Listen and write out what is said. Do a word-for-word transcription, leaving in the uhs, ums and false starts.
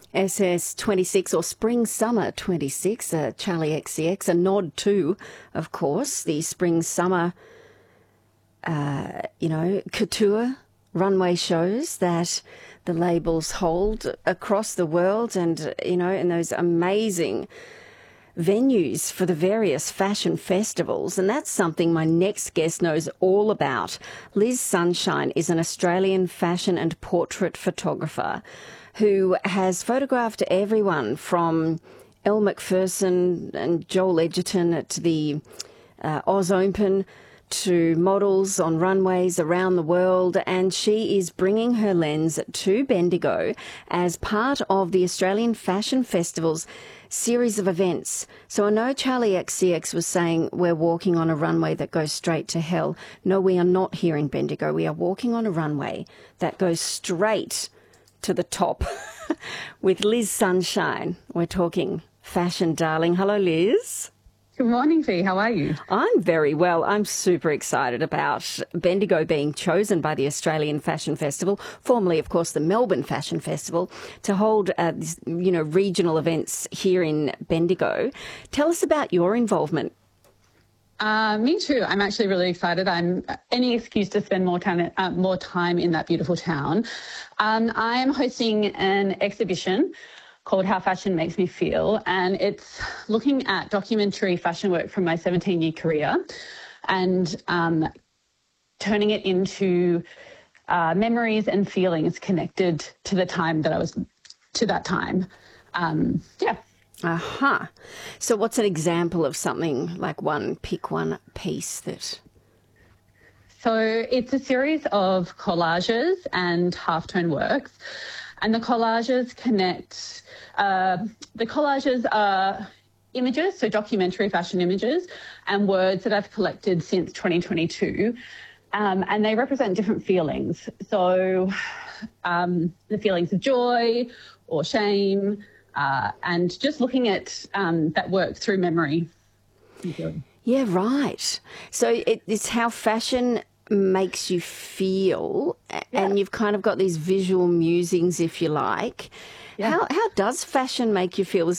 S S twenty-six or Spring Summer twenty-six, uh, Charlie X C X, a nod to, of course, the Spring Summer, uh, you know, couture runway shows that the labels hold across the world and, you know, in those amazing venues for the various fashion festivals. And that's something my next guest knows all about. Liz Sunshine is an Australian fashion and portrait photographer who has photographed everyone from Elle Macpherson and Joel Edgerton at the uh, Oz Open to models on runways around the world, and she is bringing her lens to Bendigo as part of the Australian Fashion Festival's series of events. So I know Charlie X C X was saying we're walking on a runway that goes straight to hell. No, we are not here in Bendigo. We are walking on a runway that goes straight to the top with Liz Sunshine. We're talking fashion, darling. Hello, Liz. Good morning, Fee. How are you? I'm very well. I'm super excited about Bendigo being chosen by the Australian Fashion Festival, formerly, of course, the Melbourne Fashion Festival, to hold, uh, this, you know, regional events here in Bendigo. Tell us about your involvement. Uh, me too. I'm actually really excited. I'm any excuse to spend more time, uh, more time in that beautiful town. Um, I am hosting an exhibition called How Fashion Makes Me Feel, and it's looking at documentary fashion work from my seventeen-year career and um, turning it into uh, memories and feelings connected to the time that I was, to that time. Um, yeah. Aha. Uh-huh. So what's an example of something, like one, pick one piece that... So it's a series of collages and halftone works, and the collages connect, uh, the collages are images, so documentary fashion images, and words that I've collected since twenty twenty-two, um, and they represent different feelings. So um, the feelings of joy or shame, uh, and just looking at um, that work through memory. Yeah, right. So it, it's how fashion makes you feel, yeah. And you've kind of got these visual musings, if you like. Yeah. How how does fashion make you feel?